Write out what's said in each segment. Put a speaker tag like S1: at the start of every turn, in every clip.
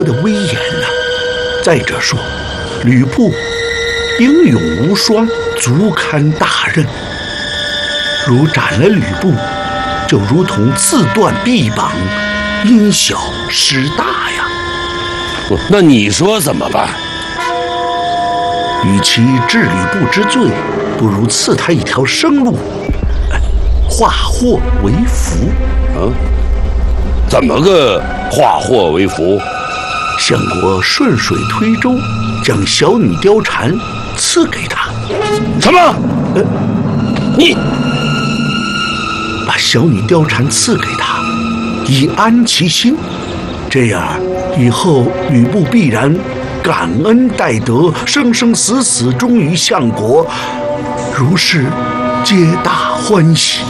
S1: 的威严呐。再者说，吕布英勇无双，足堪大任。如斩了吕布，就如同自断臂膀，因小失大呀。
S2: 那你说怎么办？
S1: 与其治吕布之罪，不如赐他一条生路，化祸为福。
S2: 怎么个化祸为福？
S1: 相国顺水推舟，将小女貂蝉赐给他。
S2: 什么？你
S1: 把小女貂蝉赐给他，以安其心。这样以后吕布必然感恩戴德，生生死死忠于相国，如是皆大欢喜。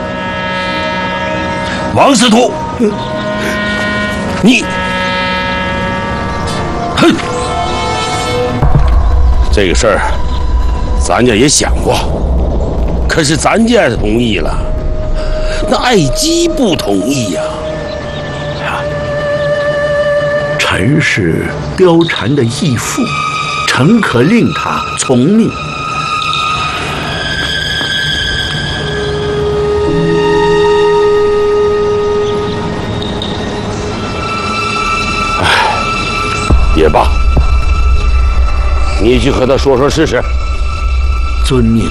S2: 王司徒，你，哼！这个事儿，咱家也想过，可是咱家同意了，那爱姬不同意呀。
S1: 臣是貂蝉的义父，臣可令他从命。
S2: 也罢，你去和他说说试试。
S1: 遵命。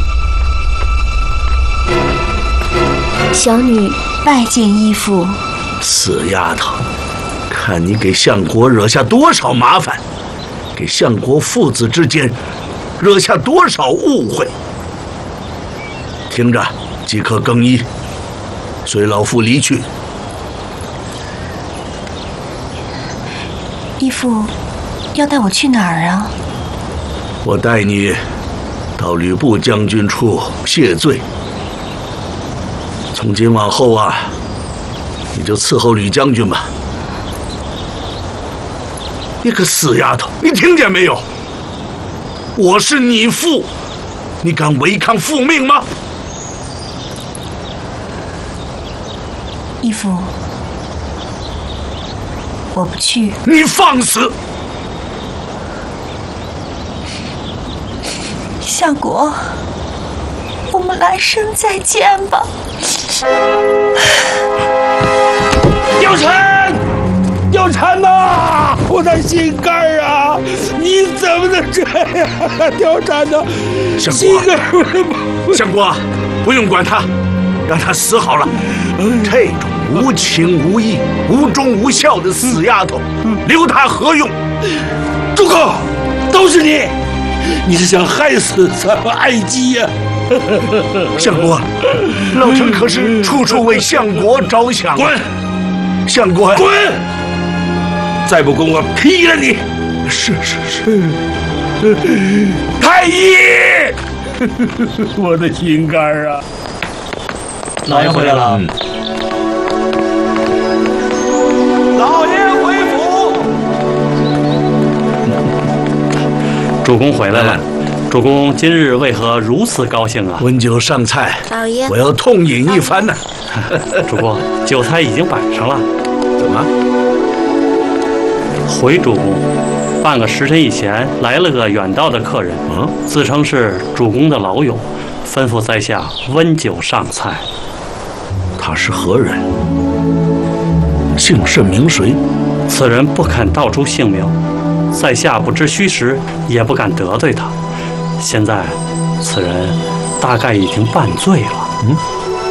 S3: 小女拜见义父。
S1: 死丫头，看你给相国惹下多少麻烦，给相国父子之间惹下多少误会。听着，即刻更衣，随老夫离去。
S3: 义父要带我去哪儿啊？
S1: 我带你到吕布将军处谢罪。从今往后啊，你就伺候吕将军吧。你个死丫头，你听见没有？我是你父，你敢违抗父命吗？
S3: 义父，我不去。
S1: 你放肆！
S3: 相国，我们来生再见吧。
S2: 貂蝉，貂蝉呐，我的心肝儿啊！你怎么能这样啊，貂蝉呐？
S1: 相国，不用管他，让他死好了。这种无情无义、无忠无孝的死丫头，留他何用？
S2: 住口！都是你！你是想害死咱们爱姬呀？
S1: 相国，老臣可是处处为相国着想。
S2: 滚！
S1: 相国，
S2: 滚！再不滚，我劈了你！
S1: 是。
S2: 太医，我的心肝儿啊！
S4: 老爷回来了。
S5: 老爷回府。
S4: 主公回来了。主公今日为何如此高兴啊？
S1: 温酒上菜，
S3: 老爷，
S1: 我要痛饮一番呢。
S4: 主公，酒菜已经摆上了。
S1: 怎么？
S4: 回主公，半个时辰以前来了个远道的客人，自称是主公的老友，吩咐在下温酒上菜。
S1: 他是何人？姓甚名谁？
S4: 此人不肯道出姓名，在下不知虚实，也不敢得罪他。现在，此人大概已经半醉了。